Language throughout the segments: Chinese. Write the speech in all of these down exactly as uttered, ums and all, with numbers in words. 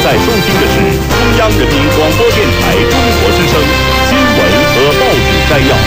在收听的是中央人民广播电台中国之声新闻和报纸摘要。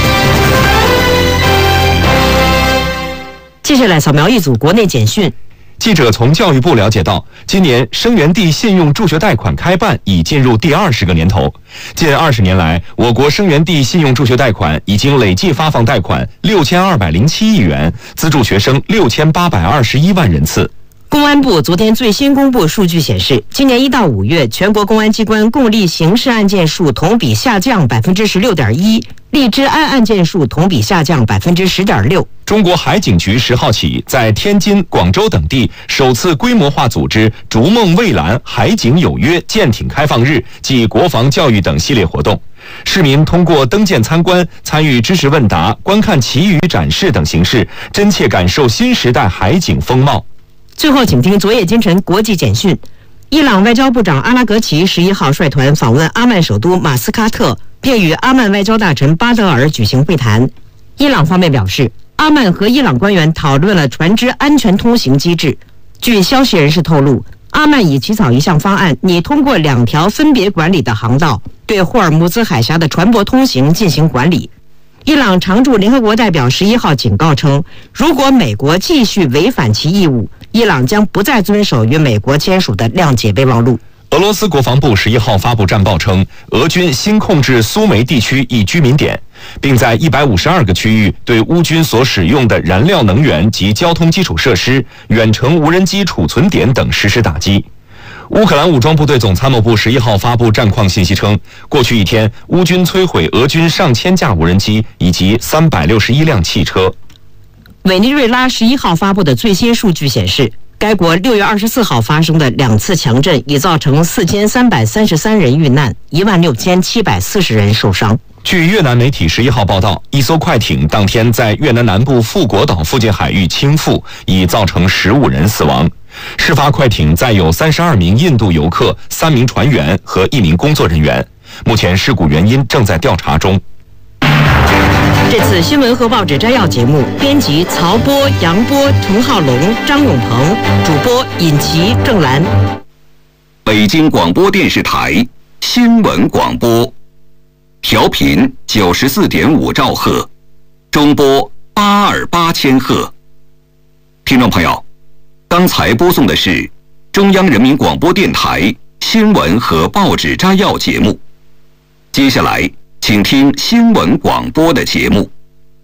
接下来扫描一组国内简讯。 记者从教育部了解到，今年生源地信用助学贷款开办已进入第二十个年头。近二十年来，我国生源地信用助学贷款已经累计发放贷款六千二百零七亿元，资助学生六千八百二十一万人次。 公安部昨天最新公布数据显示，今年一到五月，全国公安机关共立刑事案件数同比下降百分之十六点一，立治安案件数同比下降百分之十点六。 中国海警局十号起在天津、广州等地首次规模化组织“逐梦蔚蓝海警有约”舰艇开放日暨国防教育等系列活动。市民通过登舰参观、参与知识问答、观看旗语展示等形式，真切感受新时代海警风貌。 最后，请听昨夜今晨国际简讯。伊朗外交部长阿拉格齐十一号率团访问阿曼首都马斯喀特，并与阿曼外交大臣巴德尔举行会谈。伊朗方面表示，阿曼和伊朗官员讨论了船只安全通行机制。据消息人士透露，阿曼已起草一项方案，拟通过两条分别管理的航道，对霍尔木兹海峡的船舶通行进行管理。伊朗常驻联合国代表十一号警告称，如果美国继续违反其义务，伊朗将不再遵守与美国签署的谅解备忘录。 俄罗斯国防部十一号发布战报称，俄军新控制苏梅地区一居民点，并在一百五十二个区域对乌军所使用的燃料能源及交通基础设施、远程无人机储存点等实施打击。乌克兰武装部队总参谋部十一号发布战况信息称，过去一天，乌军摧毁俄军上千架无人机以及三百六十一辆汽车。 委内瑞拉十一号发布的最新数据显示，该国六月二十四号发生的两次强震已造成四千三百三十三人遇难，一万六千七百四十人受伤。 据越南媒体十一号报道，一艘快艇当天在越南南部富国岛附近海域倾覆，已造成十五人死亡。事发快艇载有三十二名印度游客、三名船员和一名工作人员。目前事故原因正在调查中。 这次新闻和报纸摘要节目，编辑曹波、杨波、陈浩龙、张永鹏，主播尹琪、郑兰。 北京广播电视台新闻广播，调频九十四点五兆赫，中波八二八千赫。听众朋友，刚才播送的是中央人民广播电台新闻和报纸摘要节目。接下来，请听新闻广播的节目。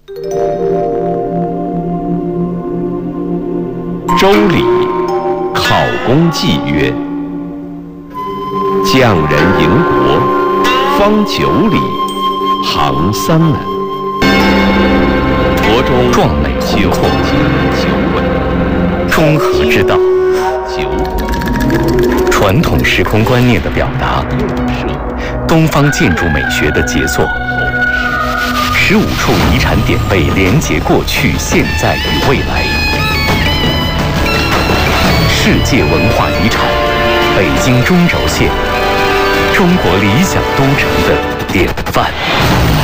周礼，考公祭曰：匠人营国，方九里，行三门。国中壮美宏阔， 九尾， 中和之道， 九传统时空观念的表达，东方建筑美学的杰作。十五处遗产点位连结过去、现在与未来。世界文化遗产，北京中轴线，中国理想都城的典范。